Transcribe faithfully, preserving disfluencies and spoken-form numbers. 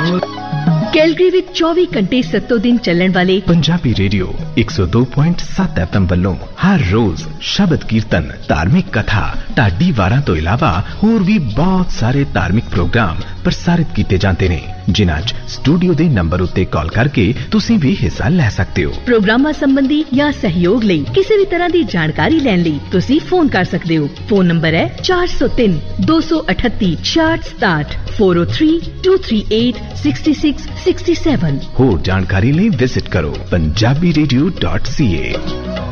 Calgary विच चौबीस घंटे सत्तों दिन चलण वाले पंजाबी रेडियो एक सौ दो पॉइंट सात एफ एम ਵੱਲੋਂ हर रोज शबद कीर्तन धार्मिक कथा ढाडी वारां तो इलावा होर भी बहुत सारे धार्मिक प्रोग्राम प्रसारित किए जाते ने जिन्हां च स्टूडियो दे नंबर उत्ते कॉल करके तुसीं भी हिस्सा ले सकते हो। प्रोग्रामां संबंधी या सहयोग लई किसी भी तरह की जानकारी लैण लई तुसीं फोन कर सकते हो। फोन नंबर है चार सौ तीन दो सौ अठत्ती छियाठ सताठ four O three to three eight sixty six sixty seven. होर जानकारी लई विजिट करो पंजाबी रेडियो डॉट सी ए।